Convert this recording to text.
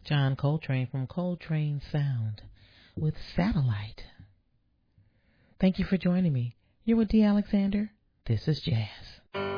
John Coltrane from Coltrane Sound with Satellite. Thank you for joining me. You're with D. Alexander. This is Jazz.